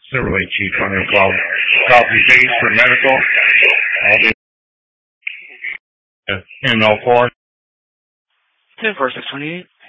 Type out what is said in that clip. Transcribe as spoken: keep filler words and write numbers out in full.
It's a really cheap hunting club. Copy paste for medical. N oh four. ten four six twenty eight.